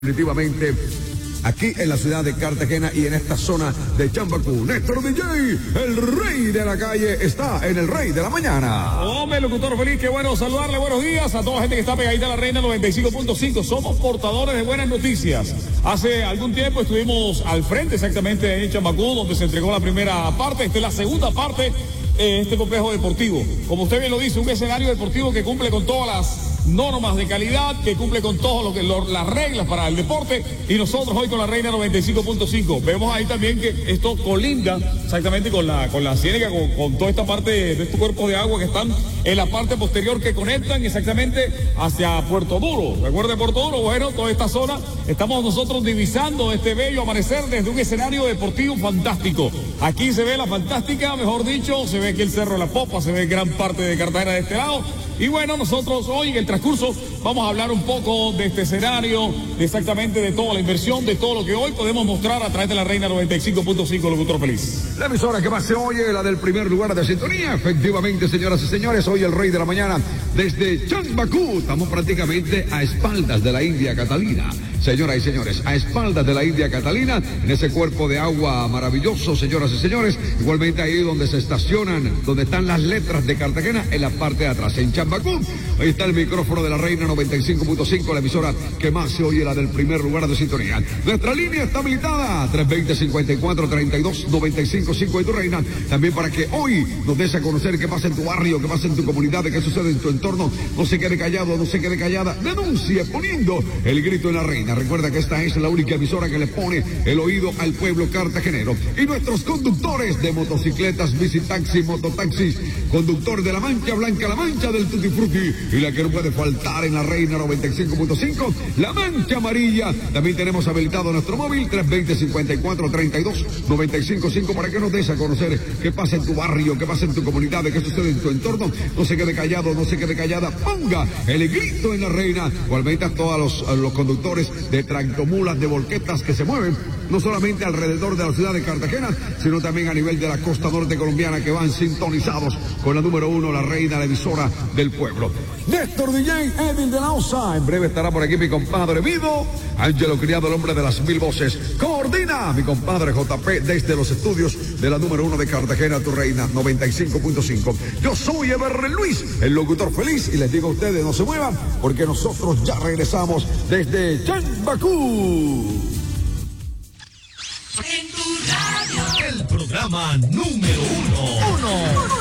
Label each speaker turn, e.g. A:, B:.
A: Definitivamente aquí en la ciudad de Cartagena y en esta zona de Chambacú. Néstor DJ, el rey de la calle, está en el Rey de la Mañana.
B: Hombre, locutor feliz, qué bueno saludarle, buenos días a toda la gente que está pegadita a la Reina 95.5. Somos portadores de buenas noticias. Hace algún tiempo estuvimos al frente exactamente en Chambacú, donde se entregó la primera parte. Esta es la segunda parte de este complejo deportivo. Como usted bien lo dice, un escenario deportivo que cumple con todas las normas de calidad, que cumple con todas las reglas para el deporte, y nosotros hoy con la Reina 95.5. Vemos ahí también que esto colinda exactamente con la ciénaga, con toda esta parte de estos cuerpos de agua que están en la parte posterior que conectan exactamente hacia Puerto Duro. ¿Recuerda Puerto Duro? Bueno, toda esta zona estamos nosotros divisando este bello amanecer desde un escenario deportivo fantástico. Aquí se ve la fantástica, mejor dicho, se ve aquí el Cerro de la Popa, se ve gran parte de Cartagena de este lado. Y bueno, nosotros hoy en el transcurso vamos a hablar un poco de este escenario, exactamente de toda la inversión, de todo lo que hoy podemos mostrar a través de la Reina 95.5, locutor feliz.
A: La emisora que más se oye, la del primer lugar de sintonía. Efectivamente, señoras y señores, hoy el Rey de la Mañana desde Chambacú. Estamos prácticamente a espaldas de la India Catalina. Señoras y señores, a espaldas de la India Catalina, en ese cuerpo de agua maravilloso, señoras y señores, igualmente ahí donde se estacionan, donde están las letras de Cartagena, en la parte de atrás, en Chambacú. Ahí está el micrófono de la Reina 95.5, la emisora que más se oye, la del primer lugar de sintonía. Nuestra línea está habilitada, 320-54-32-95.5 de tu Reina, también para que hoy nos des a conocer qué pasa en tu barrio, qué pasa en tu comunidad, qué sucede en tu entorno. No se quede callado, no se quede callada, denuncie poniendo el grito en la Reina. Recuerda que esta es la única emisora que le pone el oído al pueblo cartagenero. Y nuestros conductores de motocicletas, bicitaxi, mototaxis, conductor de la Mancha Blanca, la Mancha del Tutti Frutti, y la que no puede faltar en la Reina 95.5, la Mancha Amarilla. También tenemos habilitado nuestro móvil 320-54-32-95.5 para que nos des a conocer qué pasa en tu barrio, qué pasa en tu comunidad, qué sucede en tu entorno. No se quede callado, no se quede callada, ponga el grito en la Reina. Igualmente a todos los conductores de tractomulas, de volquetas que se mueven no solamente alrededor de la ciudad de Cartagena, sino también a nivel de la costa norte colombiana, que van sintonizados con la número 1, la Reina, la emisora del pueblo. Néstor DJ, Edil de la Osa. En breve estará por aquí mi compadre Vido, Ángelo Criado, el hombre de las 1000 voces. Coordina mi compadre JP desde los estudios de la número 1 de Cartagena, tu Reina 95.5. Yo soy Eber Luis, el locutor feliz, y les digo a ustedes, no se muevan, porque nosotros ya regresamos desde Chambacú.
C: En tu radio, el programa número 1.